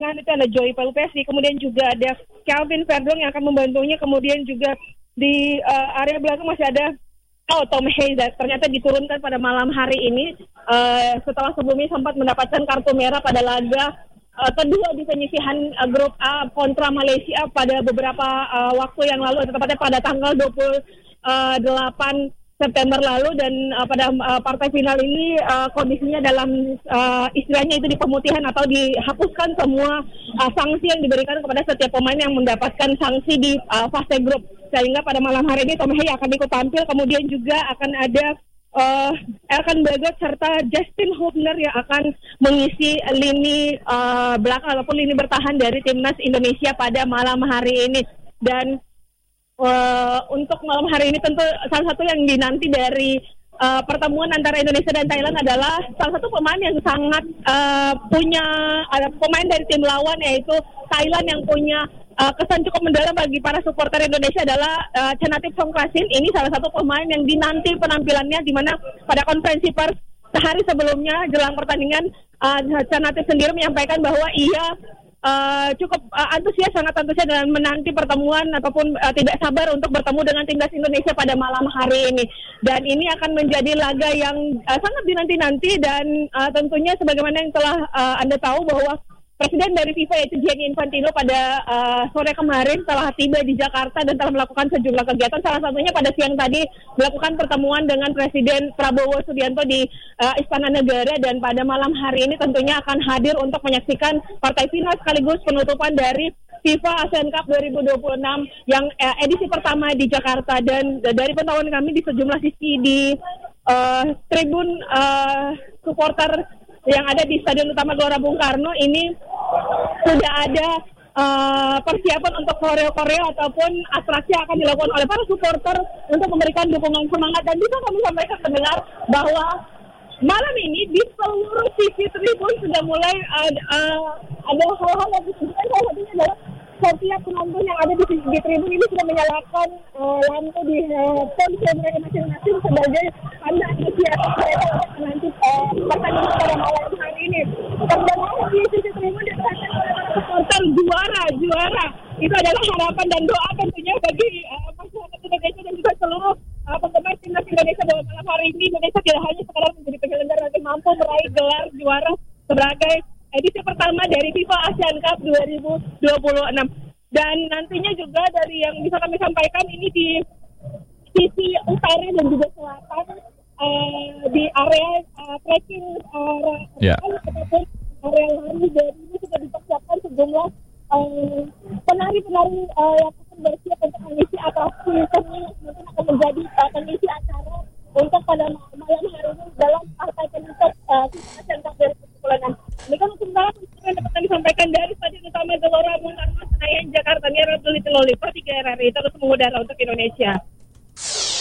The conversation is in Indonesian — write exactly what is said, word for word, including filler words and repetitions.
Kan itu ada Joy Pelupesi, kemudian juga ada Calvin Verdong yang akan membantunya, kemudian juga di uh, area belakang masih ada oh Tom Hayes, ternyata diturunkan pada malam hari ini uh, setelah sebelumnya sempat mendapatkan kartu merah pada laga uh, kedua di penyisihan uh, grup A kontra Malaysia pada beberapa uh, waktu yang lalu, tepatnya pada tanggal dua puluh delapan September lalu, dan uh, pada uh, partai final ini uh, kondisinya dalam uh, istilahnya itu di pemutihan atau dihapuskan semua uh, sanksi yang diberikan kepada setiap pemain yang mendapatkan sanksi di uh, fase grup, sehingga pada malam hari ini Tom Hayes akan ikut tampil, kemudian juga akan ada uh, Elkan Bagot serta Justin Hubner yang akan mengisi lini uh, belakang ataupun lini bertahan dari timnas Indonesia pada malam hari ini. Dan Uh, untuk malam hari ini tentu salah satu yang dinanti dari uh, pertemuan antara Indonesia dan Thailand adalah salah satu pemain yang sangat uh, punya ada pemain dari tim lawan, yaitu Thailand, yang punya uh, kesan cukup mendalam bagi para supporter Indonesia adalah uh, Chanatip Songkrasin. Ini salah satu pemain yang dinanti penampilannya, di mana pada konferensi pers sehari sebelumnya jelang pertandingan uh, Chanatip sendiri menyampaikan bahwa ia Uh, cukup uh, antusias, sangat antusias dan menanti pertemuan ataupun uh, tidak sabar untuk bertemu dengan timnas Indonesia pada malam hari ini. Dan ini akan menjadi laga yang uh, sangat dinanti-nanti, dan uh, tentunya sebagaimana yang telah uh, Anda tahu bahwa Presiden dari FIFA yaitu Gianni Infantino pada uh, sore kemarin telah tiba di Jakarta dan telah melakukan sejumlah kegiatan. Salah satunya pada siang tadi melakukan pertemuan dengan Presiden Prabowo Subianto di uh, Istana Negara, dan pada malam hari ini tentunya akan hadir untuk menyaksikan partai final sekaligus penutupan dari FIFA Asian Cup dua ribu dua puluh enam yang uh, edisi pertama di Jakarta. Dan uh, dari pantauan kami di sejumlah sisi di uh, tribun uh, supporter yang ada di Stadion Utama Gelora Bung Karno ini sudah ada uh, persiapan untuk koreo-koreo ataupun atraksi yang akan dilakukan oleh para supporter untuk memberikan dukungan semangat. Dan bisa kami sampaikan pendengar bahwa malam ini di seluruh sisi tribun sudah mulai uh, uh, ada hal-hal yang disebutkan, salah satunya adalah setiap penonton yang ada di sisi di tribun ini sudah menyalakan uh, lampu di uh, ponsel mereka masing-masing sebagai tanda antusias mereka untuk nanti uh, pertandingan pada malam hari ini. Sebenarnya di sisi tribun dikatakan oleh supporter juara, juara itu adalah harapan dan doa tentunya bagi uh, masyarakat Indonesia dan juga seluruh uh, penggemar timnas Indonesia bahwa malam hari ini Indonesia tidak hanya sekedar menjadi penyelenggara, tapi mampu meraih gelar juara sebagai edisi pertama dari FIFA Asian Cup dua ribu dua puluh enam. Dan nantinya juga dari yang bisa kami sampaikan ini di sisi utara dan juga selatan uh, di area uh, trekking uh, yeah. ataupun area lari, dan ini sudah dipersiapkan sejumlah uh, penari-penari uh, yang akan bersiap untuk mengisi atraksi seni yang mungkin akan menjadi uh, pengisi acara untuk pada malam hari ini dalam partai penutup uh, FIFA Asian Cup dua ribu dua puluh enam. Ini kan sementara yang dapat kami sampaikan dari Stadion Utama Gelora Bung Karno Senayan Jakarta. Ini adalah Loli Loli, Pro tiga R R I terus mengudara untuk Indonesia.